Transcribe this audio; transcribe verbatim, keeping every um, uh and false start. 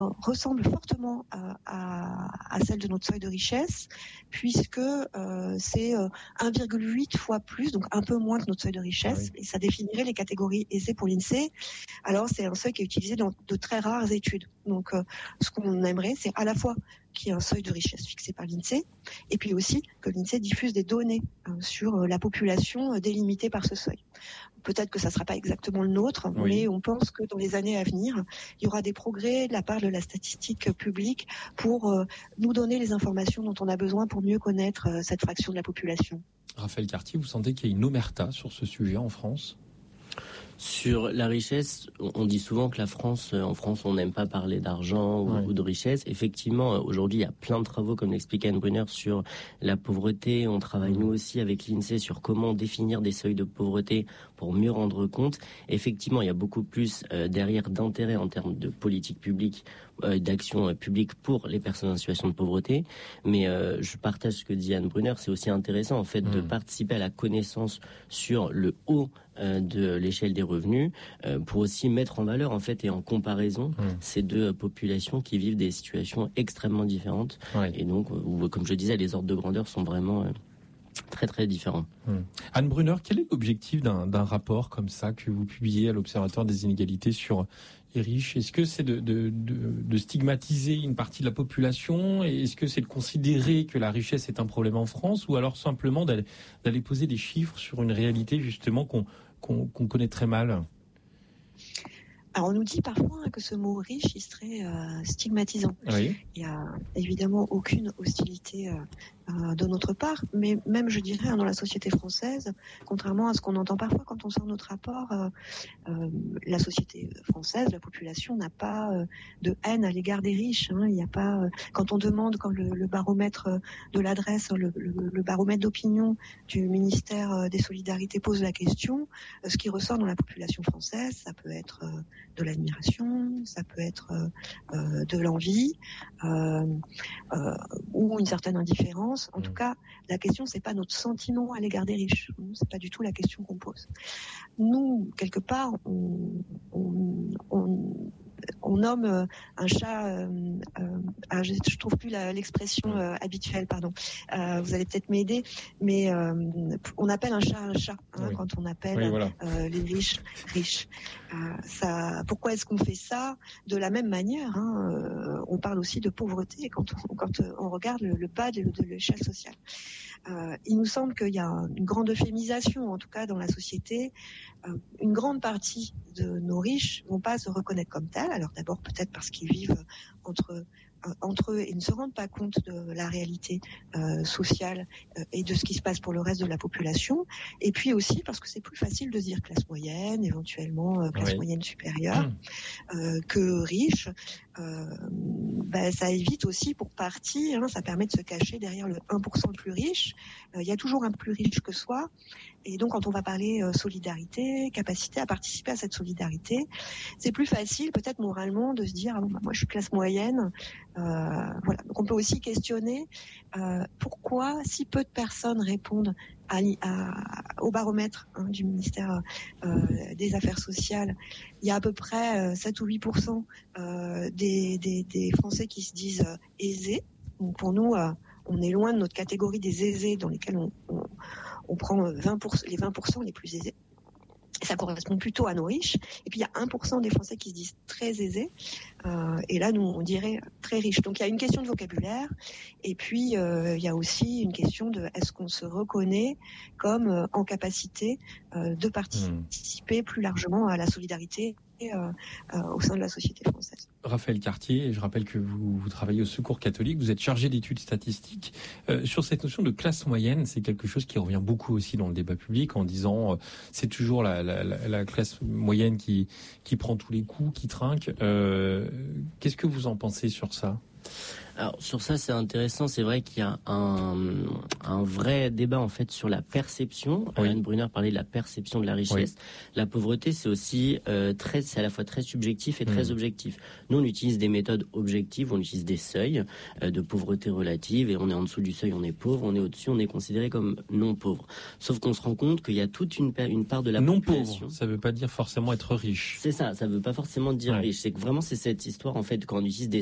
ressemble fortement à, à, à celle de notre seuil de richesse, puisque euh, c'est euh, un virgule huit fois plus, donc un peu moins que notre seuil de richesse, ah oui. Et ça définirait les catégories aisées pour l'INSEE. Alors c'est un seuil qui est utilisé dans de très rares études. Donc euh, ce qu'on aimerait, c'est à la fois qu'il y ait un seuil de richesse fixé par l'INSEE, et puis aussi que l'INSEE diffuse des données euh, sur euh, la population euh, délimitée par ce seuil. Peut-être que ça ne sera pas exactement le nôtre, oui. Mais on pense que dans les années à venir, il y aura des progrès de la part de la statistique publique pour euh, nous donner les informations dont on a besoin pour mieux connaître euh, cette fraction de la population. Raphaël Cartier, vous sentez qu'il y a une omerta sur ce sujet en France ? Sur la richesse, on dit souvent que la France, en France, on n'aime pas parler d'argent ou, ouais. ou de richesse. Effectivement, aujourd'hui, il y a plein de travaux, comme l'expliquait Anne Brunner, sur la pauvreté. On travaille, nous aussi, avec l'INSEE, sur comment définir des seuils de pauvreté pour mieux rendre compte. Effectivement, il y a beaucoup plus euh, derrière d'intérêt en termes de politique publique, euh, d'action euh, publique pour les personnes en situation de pauvreté. Mais euh, je partage ce que dit Anne Brunner. C'est aussi intéressant, en fait, mmh. de participer à la connaissance sur le haut euh, de l'échelle des revenus euh, pour aussi mettre en valeur, en fait, et en comparaison mmh. ces deux euh, populations qui vivent des situations extrêmement différentes. Ouais. Et donc, où, comme je disais, les ordres de grandeur sont vraiment... Euh, très très différent. Hum. Anne Brunner, quel est l'objectif d'un, d'un rapport comme ça que vous publiez à l'Observatoire des inégalités sur les riches ? Est-ce que c'est de, de, de, de stigmatiser une partie de la population ? Et est-ce que c'est de considérer que la richesse est un problème en France ? Ou alors simplement d'aller, d'aller poser des chiffres sur une réalité justement qu'on, qu'on, qu'on connaît très mal ? Alors on nous dit parfois que ce mot riche, il serait euh, stigmatisant. Oui. Il n'y a évidemment aucune hostilité euh, euh, de notre part, mais même je dirais hein, dans la société française, contrairement à ce qu'on entend parfois quand on sort notre rapport, euh, euh, la société française, la population n'a pas euh, de haine à l'égard des riches. Hein. Il n'y a pas, euh, quand on demande, quand le, le baromètre de l'adresse, le, le, le baromètre d'opinion du ministère des Solidarités pose la question, euh, ce qui ressort dans la population française, ça peut être euh, de l'admiration, ça peut être euh, de l'envie euh, euh, ou une certaine indifférence. En mmh. tout cas, la question c'est pas notre sentiment à l'égard des riches. C'est pas du tout la question qu'on pose. Nous, quelque part, on, on, on on nomme euh, un chat, euh, euh, ah, je, je trouve plus la, l'expression euh, habituelle, pardon. Euh, vous allez peut-être m'aider, mais euh, on appelle un chat un chat hein, oui. quand on appelle oui, voilà. euh, les riches riches. Euh, ça, pourquoi est-ce qu'on fait ça ? De la même manière, hein, euh, on parle aussi de pauvreté quand on, quand on regarde le, le bas de, de l'échelle sociale. Euh, il nous semble qu'il y a une grande euphémisation, en tout cas dans la société. Euh, une grande partie de nos riches vont pas se reconnaître comme tels. Alors d'abord peut-être parce qu'ils vivent entre euh, entre eux et ne se rendent pas compte de la réalité euh, sociale euh, et de ce qui se passe pour le reste de la population. Et puis aussi parce que c'est plus facile de dire classe moyenne, éventuellement euh, classe oui. moyenne supérieure, mmh. euh, que riche. Euh, ben, ça évite aussi pour partie, hein, ça permet de se cacher derrière le un pour cent le plus riche. Euh, il y a toujours un plus riche que soi. Et donc, quand on va parler euh, solidarité, capacité à participer à cette solidarité, c'est plus facile, peut-être moralement, de se dire ah bon, bah, moi, je suis classe moyenne. Euh, voilà. Donc, on peut aussi questionner euh, pourquoi si peu de personnes répondent à, à, au baromètre hein, du ministère euh, des Affaires sociales. Il y a à peu près euh, sept ou huit pour cent euh, des, des, des Français qui se disent euh, aisés. Donc, pour nous, euh, on est loin de notre catégorie des aisés dans lesquels on, on on prend vingt pour cent, les vingt pour cent les plus aisés. Et ça correspond plutôt à nos riches. Et puis, il y a un pour cent des Français qui se disent très aisés. Euh, et là, nous, on dirait très riches. Donc, il y a une question de vocabulaire. Et puis, euh, il y a aussi une question de est-ce qu'on se reconnaît comme euh, en capacité euh, de participer mmh. plus largement à la solidarité Euh, euh, au sein de la société française. Raphaël Cartier, je rappelle que vous, vous travaillez au Secours catholique, vous êtes chargé d'études statistiques. Euh, sur cette notion de classe moyenne, c'est quelque chose qui revient beaucoup aussi dans le débat public en disant euh, c'est toujours la, la, la, la classe moyenne qui, qui prend tous les coups, qui trinque. Euh, qu'est-ce que vous en pensez sur ça ? Alors sur ça c'est intéressant, c'est vrai qu'il y a un, un vrai débat en fait sur la perception. Oui. Anne Brunner parlait de la perception de la richesse. Oui. La pauvreté c'est aussi euh, très, c'est à la fois très subjectif et très mmh. objectif. Nous on utilise des méthodes objectives, on utilise des seuils euh, de pauvreté relative et on est en dessous du seuil on est pauvre, on est au-dessus on est considéré comme non pauvre. Sauf qu'on se rend compte qu'il y a toute une, une part de la non population. Pauvre, ça veut pas dire forcément être riche. C'est ça, ça veut pas forcément dire ouais. riche. C'est que vraiment c'est cette histoire en fait quand on utilise des